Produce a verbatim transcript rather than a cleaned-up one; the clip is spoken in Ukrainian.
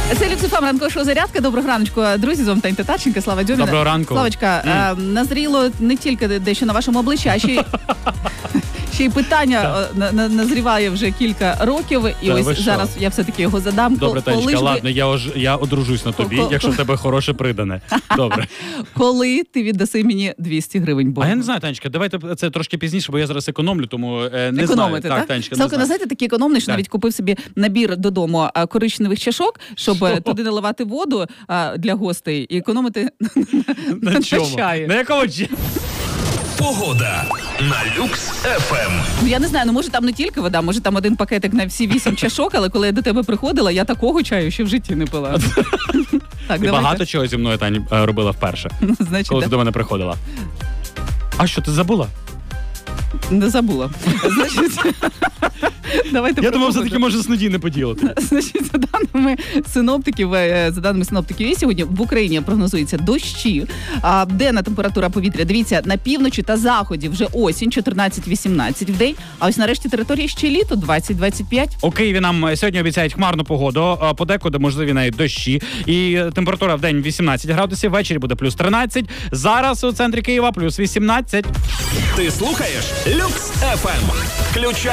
Це Люкс еф ем, ранкова шоу «Зарядка». Доброго раночку, друзі, з вами Таня Татарченко, Слава Дьоміна. Доброго ранку. Славочка, mm. е, назріло не тільки дещо на вашому обличчі, а ще й, ще й питання на, на, назріває вже кілька років. І Та, ось зараз я все-таки його задам. Добре, Танечка, ви... ладно, я, ож, я одружусь на тобі, Ко- якщо в тебе хороше придане. Добре. Коли ти віддаси мені двісті гривень боргу? А я не знаю, Танечка, давайте це трошки пізніше, бо я зараз економлю, тому е, не Економити, знаю. так? Танечка, Славко, не знаєте, такий економний, що так. навіть купив собі набір додому а, коричневих чашок, щоб Що? туди наливати воду а, для гостей і економити на, на чому? чаї. На якому чаї? Погода на Люкс еф ем. Ну, я не знаю, ну може там не тільки вода, може там один пакетик на всі вісім чашок, але коли я до тебе приходила, я такого чаю ще в житті не пила. Так, Ти давайте. багато чого зі мною, Таня, е, робила вперше, Ну, значить, коли да. ти до мене приходила. А що, ти забула? Не забула. Значить, давайте Я думав, продовжимо. все-таки може снуді не поділити. Значить, за даними синоптиків, е, за даними синоптиків, сьогодні в Україні прогнозуються дощі. А денна температура повітря, дивіться, на півночі та заході вже осінь, чотирнадцять-вісімнадцять в день, а ось нарешті території ще літо, двадцять-двадцять п'ять. У Києві нам сьогодні обіцяють хмарну погоду, а подекуди можливі навіть дощі. І температура в день вісімнадцять градусів, ввечері буде плюс тринадцять. Зараз у центрі Києва плюс вісімнадцять. Ти слухаєш Люкс еф ем. Включай